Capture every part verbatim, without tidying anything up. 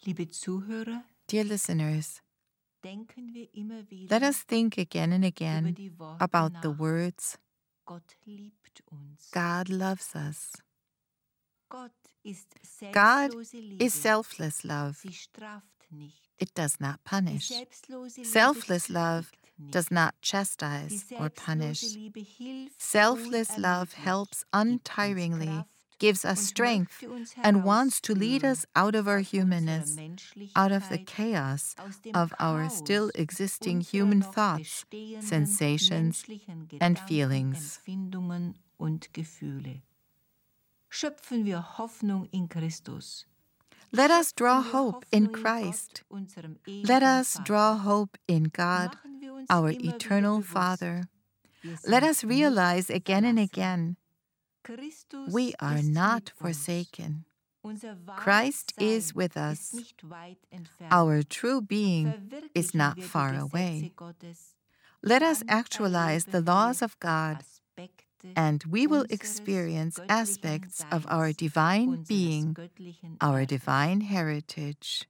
Liebe Zuhörer, Dear listeners, denken wir immer wieder let us think again and über again die Worte about the nach. words, Gott liebt uns. God loves us. Gott ist God selbstlose Liebe. is selfless love. Sie straft nicht. It does not Die punish. selbstlose Liebe Selfless love kündigt nicht. does not Die chastise or selbstlose punish. Liebe hilft, Selfless love unermüdlich, helps gibt uns untiringly, Kraft gives us und strength, möchte uns and wants to lead herausführen us out of our aus unserer humanness, out of the Menschlichkeit, chaos aus dem of our Chaos still existing unserer human noch thoughts, bestehenden sensations, menschlichen and Gedanken, feelings. Empfindungen und Gefühle. Schöpfen wir Hoffnung in Christus. Let us draw Schöpfen wir hope in Hoffnung Christ. Gott, unserem Let ewigen us Vater. draw hope in God, Machen wir uns our immer wieder eternal bewusst, Father. wir Let sind us realize nicht again and verlassen. again, Christus we are ist not mit uns. forsaken. Unser wahres Christ Sein is with ist us. nicht weit entfernt. Our true being is Verwirklichen not wir die far Gesetze away. Gottes, Let us dann actualize the erleben laws wir of God, Aspekte and we will unseres experience göttlichen aspects of our Seins, divine unseres being, göttlichen our Erbes. divine heritage.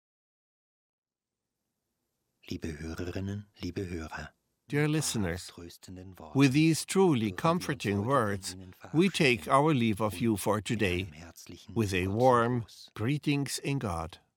Liebe Hörerinnen, liebe Hörer, Dear listeners, with these truly comforting words, we take our leave of you for today with a warm greetings in God.